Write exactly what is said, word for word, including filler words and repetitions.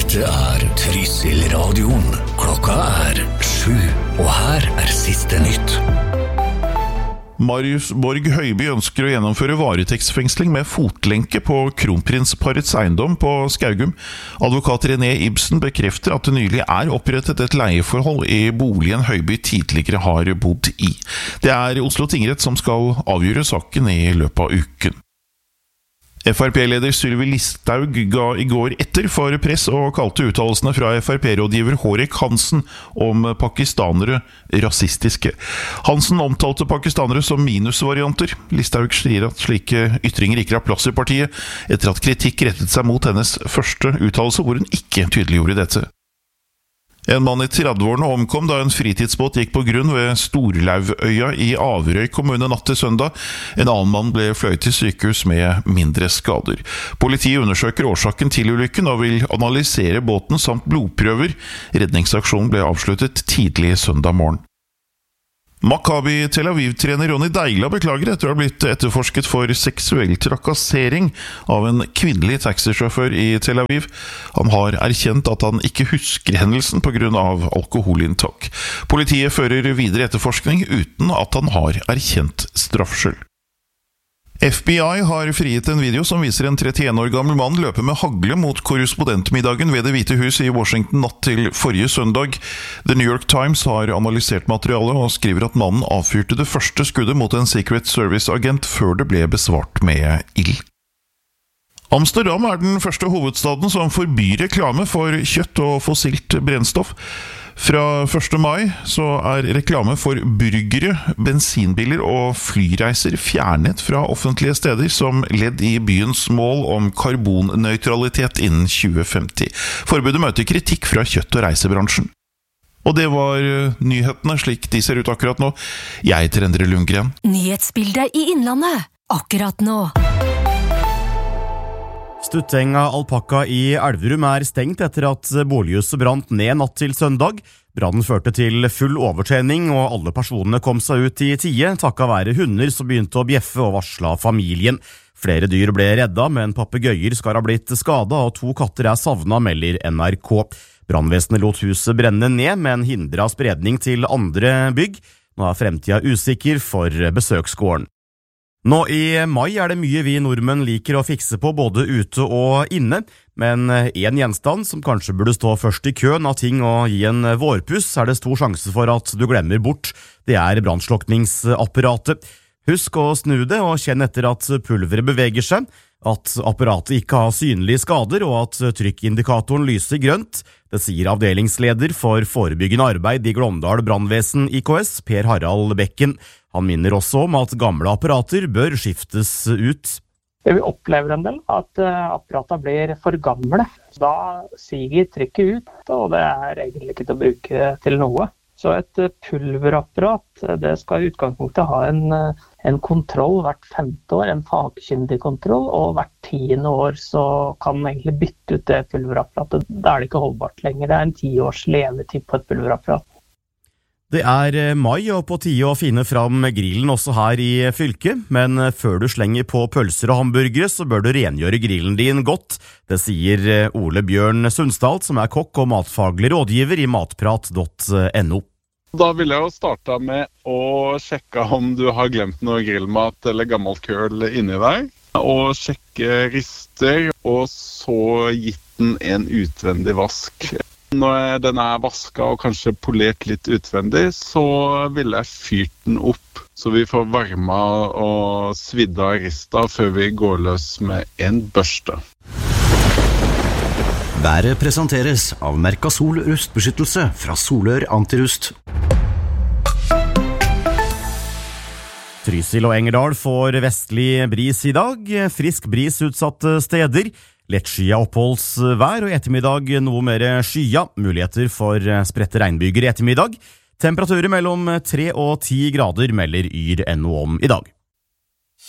Dette er Trysil-radioen. Klokka er sju, og her er siste nytt. Marius Borg Høiby ønsker å gjennomføre varetektsfengsling med fotlenke på kronprinsparets eiendom på Skaugum. Advokat René Ibsen bekrefter at det nylig er opprettet et leieforhold i boligen Høiby tidligere har bodd i. Det er Oslo tingrett som skal avgjøre saken i løpet av uken. F R P-leder Sylvi Listhaug ga i går etter for press og kalte uttalelsene fra F R P-rådgiver Hårek Hansen om pakistanere rasistiske. Hansen omtalte pakistanere som minusvarianter. Listhaug sier at slike ytringer ikke har plass i partiet, etter at kritikk rettet seg mot hennes første uttalelse, hvor hun ikke tydeliggjorde dette. En mann i tredveårene omkom da en fritidsbåt gikk på grunn ved Storlaugøya i Averøy kommune natt til søndag. En annen mann ble fløyet til sykehus med mindre skader. Politiet undersøker årsaken til ulykken og vil analysere båten samt blodprøver. Redningsaksjonen ble avsluttet tidlig søndag morgen. Maccabi Tel Aviv-trener Ronny Deila beklager etter å ha blitt etterforsket for seksuell trakassering av en kvinnelig taxisjåfør i Tel Aviv. Han har erkjent at han ikke husker hendelsen på grunn av alkoholinntak. Politiet fører videre etterforskning uten at han har erkjent straffskyld. F B I har frigitt en video som viser en trettien år gammel mann løpe med hagle mot korrespondentmiddagen ved Det hvite hus i Washington natt til forrige søndag. The New York Times har analysert materialet og skriver at mannen avfyrte det første skuddet mot en Secret Service-agent før det ble besvart med ild. Amsterdam er den første hovedstaden som forbyr reklame for kjøtt og fossilt brennstoff. Fra første mai så er reklame for burgere, bensinbiler og flyreiser fjernet fra offentlige steder som ledd i byens mål om karbonnøytralitet innen tjue femti. Forbudet møter kritikk fra kjøtt- og reisebransjen. Og det var nyhetene slik de ser ut akkurat nå. Jeg heter Endre Lundgren. Nyhetsbildet i Innlandet, akkurat nå. Stuttenga alpakka i Elverum er stengt etter at bolighuset brant ned natt til søndag. Brannen førte til full overtenning, og alle personene kom seg ut i tide, takket være hunder som begynte å bjeffe og varsla familien. Flere dyr ble redda, men papegøyer skal ha blitt skadet, og to katter er savnet, melder N R K. Brannvesenet lot huset brenne ned, men hindret spredning til andre bygg. Nå er fremtida usikker for besøksgården. Nå i mai er det mye vi nordmenn liker å fikse på både ute og inne, men en gjenstand som kanskje burde stå først i køen av ting å gi en vårpuss, er det stor sjanse for at du glemmer bort. Det er brannslukningsapparatet. Husk å snu det og kjenn etter at pulveret beveger seg, at apparatet ikke har synlige skader og at trykkindikatoren lyser grønt. Det sier avdelingsleder for forebyggende arbeid i Glåmdal Brannvesen I K S, Per Harald Bekken. Han minner også om at gamle apparater bør skiftes ut. Vi opplever en del at apparater blir for gamle. Da siger trykket ut, og det er egentlig ikke til å bruke til noe. Så et pulverapparat, det skal I utgangspunktet ha en, en kontroll hvert femte år, en fagkyndig kontroll, og hvert tiende år så kan man egentlig bytte ut det pulverapparatet. Da er det ikke holdbart lenger. Det er en ti års levetid på et pulverapparat. Det er mai og på tide å finne fram grillen også her I fylket, men før du slenger på pølser og hamburgere så bør du rengjøre grillen din godt. Det sier Ole Bjørn Sundsdal, som er kokk og matfaglig rådgiver I matprat punktum no. Da vil jeg jo starte med å sjekke om du har glemt noe grillmat eller gammelt køl inni deg, og sjekke rister, og så gitt den en utvendig vask. Når den er vasket og kanskje polert litt utvendig, så vil jeg fyrt den opp, så vi får varma og svidda rista før vi går løs med en børste. Været presenteres av Mercasol rustbeskyttelse fra Solør Antirust. Trysil og Engerdal får vestlig bris I dag, frisk bris utsatte steder, lettskyet oppholdsvær og I ettermiddag noe mer skya, muligheter for spredte regnbyger I ettermiddag. Temperaturer mellom tre og ti grader melder Yr N O om I dag.